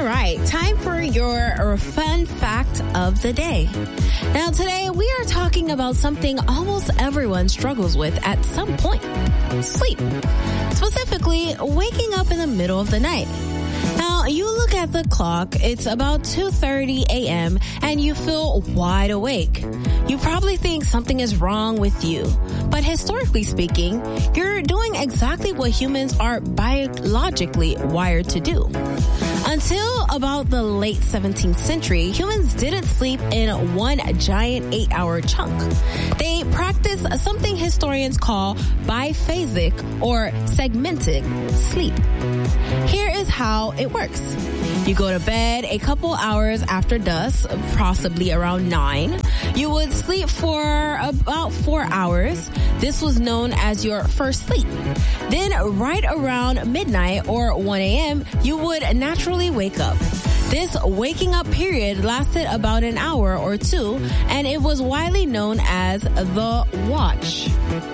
right, time for your fun fact of the day. Now today we are talking about something almost everyone struggles with at some point. Sleep. Specifically, waking up in the middle of the night. Now, you look at the clock, it's about 2:30 a.m. and you feel wide awake. You probably think something is wrong with you. But historically speaking, you're doing exactly what humans are biologically wired to do. Until about the late 17th century, humans didn't sleep in one giant 8-hour chunk. They practiced something historians call biphasic or segmented sleep. Here is how it works. You go to bed a couple hours after dusk, possibly around 9. You would sleep for about 4 hours. This was known as your first sleep. Then right around midnight or 1 a.m., you would naturally wake up. This waking up period lasted about an hour or two, and it was widely known as the watch.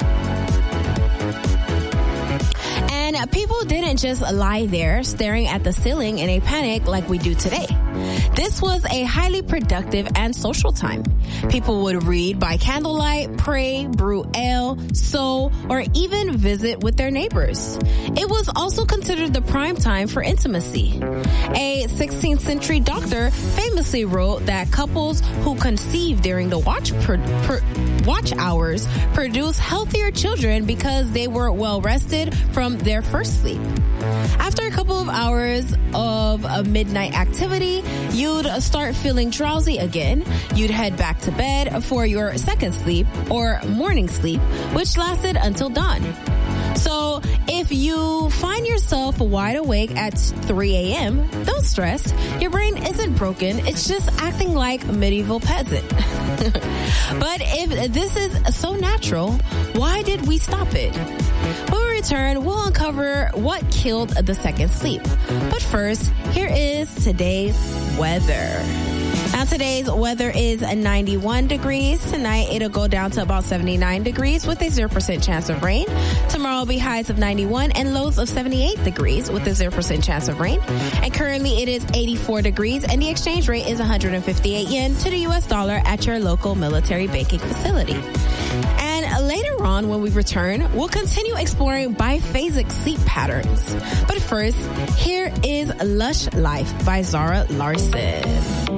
And people didn't just lie there staring at the ceiling in a panic like we do today. This was a highly productive and social time. People would read by candlelight, pray, brew ale, sew, or even visit with their neighbors. It was also considered the prime time for intimacy. A 16th century doctor famously wrote that couples who conceive during the watch hours produce healthier children because they were well rested from their first sleep. After a couple of hours of a midnight activity, you'd start feeling drowsy again. You'd head back to bed for your second sleep or morning sleep, which lasted until dawn. So if you find yourself wide awake at 3 a.m., don't stress. Your brain isn't broken. It's just acting like a medieval peasant. But if this is so natural, why did we stop it? When we return, we'll uncover what killed the second sleep. But first, here is today's weather. Now today's weather is 91 degrees. Tonight it'll go down to about 79 degrees with a 0% chance of rain. Tomorrow will be highs of 91 and lows of 78 degrees with a 0% chance of rain. And currently it is 84 degrees and the exchange rate is 158 yen to the US dollar at your local military banking facility. And later on when we return, we'll continue exploring biphasic sleep patterns. But first, here is Lush Life by Zara Larsson.